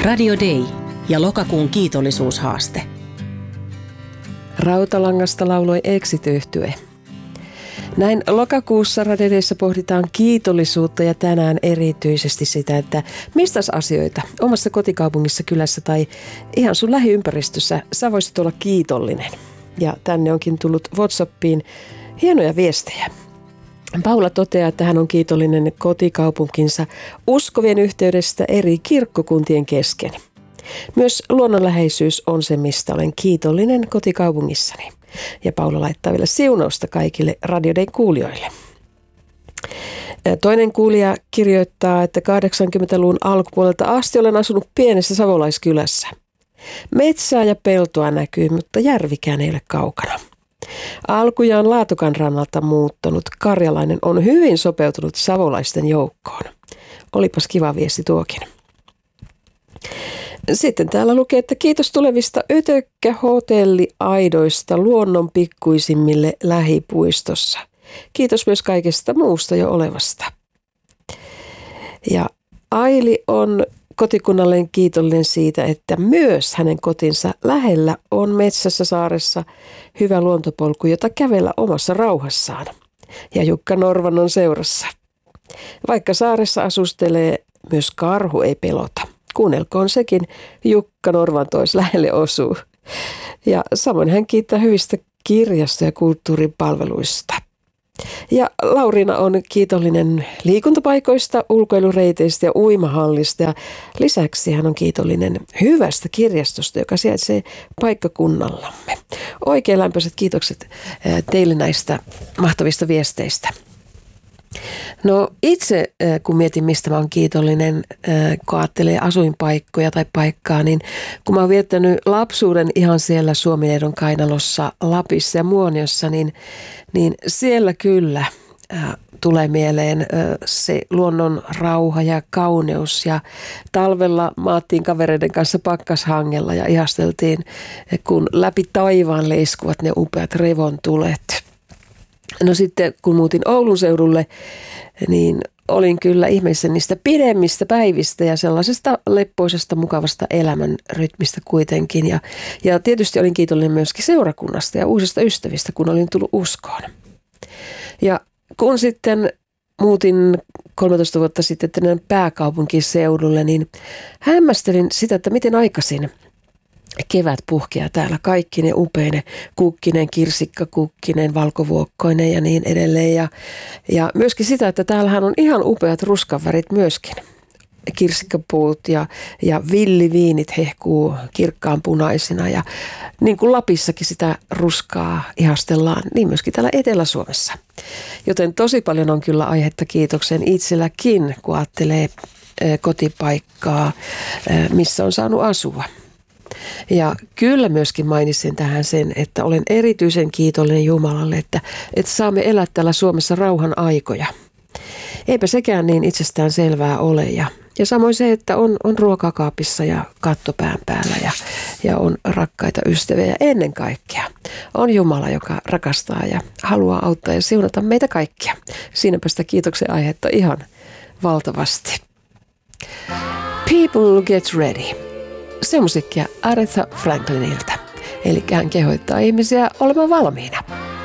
Radio Day ja lokakuun kiitollisuushaaste. Rautalangasta lauloi Exit-yhtye. Näin lokakuussa Radio Dayssä pohditaan kiitollisuutta ja tänään erityisesti sitä, että mistä asioita omassa kotikaupungissa, kylässä tai ihan sun lähiympäristössä sä voisit olla kiitollinen. Ja tänne onkin tullut WhatsAppiin hienoja viestejä. Paula toteaa, että hän on kiitollinen kotikaupunkinsa uskovien yhteydestä eri kirkkokuntien kesken. Myös luonnonläheisyys on se, mistä olen kiitollinen kotikaupungissani. Ja Paula laittaa vielä siunausta kaikille Radio Dayn kuulijoille. Toinen kuulija kirjoittaa, että 80-luvun alkupuolelta asti olen asunut pienessä savolaiskylässä. Metsää ja peltoa näkyy, mutta järvikään ei ole kaukana. Alkujaan Laatokan rannalta muuttanut karjalainen on hyvin sopeutunut savolaisten joukkoon. Olipas kiva viesti tuokin. Sitten täällä lukee, että kiitos tulevista ötökkähotelliaidoista luonnon pikkuisimmille lähipuistossa. Kiitos myös kaikesta muusta jo olevasta. Ja Aili on kotikunnalleen kiitollinen siitä, että myös hänen kotinsa lähellä on metsässä saaressa hyvä luontopolku, jota kävellä omassa rauhassaan. Ja Jukka Norvan on seurassa. Vaikka saaressa asustelee, myös karhu ei pelota. Kuunnelkoon sekin, Jukka Norvan tois lähelle osuu. Ja samoin hän kiittää hyvistä kirjasto- ja kulttuuripalveluista. Ja Lauriina on kiitollinen liikuntapaikoista, ulkoilureiteistä ja uimahallista. Ja lisäksi hän on kiitollinen hyvästä kirjastosta, joka sijaitsee paikkakunnallamme. Oikein lämpöiset kiitokset teille näistä mahtavista viesteistä. No itse, kun mietin, mistä mä oon kiitollinen, kun ajattelee asuinpaikkoja tai paikkaa, niin kun mä oon viettänyt lapsuuden ihan siellä Suomineidon kainalossa, Lapissa ja Muoniossa, niin siellä kyllä tulee mieleen se luonnon rauha ja kauneus. Ja talvella maattiin kavereiden kanssa pakkashangella ja ihasteltiin, kun läpi taivaan leiskuvat ne upeat revontulet. No sitten kun muutin Oulun seudulle, niin olin kyllä ihmeessä niistä pidemmistä päivistä ja sellaisesta leppoisesta, mukavasta elämän rytmistä kuitenkin. Ja tietysti olin kiitollinen myöskin seurakunnasta ja uusista ystävistä, kun olin tullut uskoon. Ja kun sitten muutin 13 vuotta sitten tänne pääkaupunkiseudulle, niin hämmästelin sitä, että miten aikaisin kevät puhkeaa täällä kaikki ne upeine kukkinen, kirsikkakukkinen, valkovuokkoinen ja niin edelleen. Ja myöskin sitä, että täällähän on ihan upeat ruskanvärit myöskin. Kirsikkapuut ja villiviinit hehkuu kirkkaan punaisina ja niin kuin Lapissakin sitä ruskaa ihastellaan, niin myöskin täällä Etelä-Suomessa. Joten tosi paljon on kyllä aihetta kiitoksen itselläkin, kun ajattelee kotipaikkaa, missä on saanut asua. Ja kyllä myöskin mainitsin tähän sen, että olen erityisen kiitollinen Jumalalle, että saamme elää täällä Suomessa rauhan aikoja. Eipä sekään niin itsestään selvää ole. Ja samoin se, että on ruokakaapissa ja katto pään päällä ja on rakkaita ystäviä. Ja ennen kaikkea on Jumala, joka rakastaa ja haluaa auttaa ja siunata meitä kaikkia. Siinäpä sitä kiitoksen aihetta ihan valtavasti. People get ready. Se on musiikkia Aretha Franklinilta. Eli hän kehoittaa ihmisiä olemaan valmiina.